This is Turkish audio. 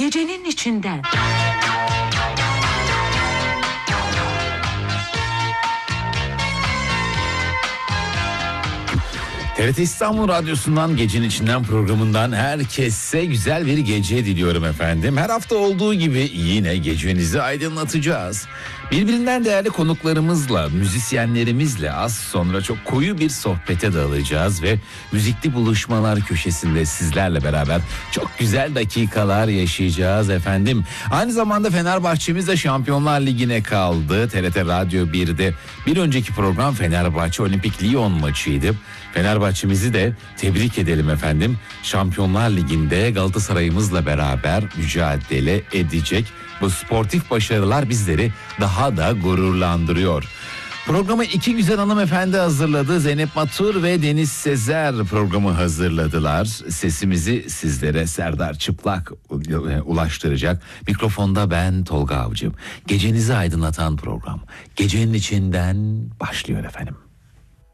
gecenin içinden. TRT İstanbul Radyosu'ndan Gecenin İçinden programından herkese güzel bir gece diliyorum efendim. Her hafta olduğu gibi yine gecenizi aydınlatacağız. Birbirinden değerli konuklarımızla, müzisyenlerimizle az sonra çok koyu bir sohbete dalacağız ve müzikli buluşmalar köşesinde sizlerle beraber çok güzel dakikalar yaşayacağız efendim. Aynı zamanda Fenerbahçe'miz de Şampiyonlar Ligi'ne kaldı. TRT Radyo 1'de bir önceki program Fenerbahçe Olimpik Lyon maçıydı. Fenerbahçe'mizi de tebrik edelim efendim. Şampiyonlar Ligi'nde Galatasaray'ımızla beraber mücadele edecek. Bu sportif başarılar bizleri daha da gururlandırıyor. Programı iki güzel hanımefendi hazırladı. Zeynep Matur ve Deniz Sezer programı hazırladılar. Sesimizi sizlere Serdar Çıplak ulaştıracak. Mikrofonda ben Tolga Avcı. Gecenizi aydınlatan program Gecenin İçinden başlıyor efendim.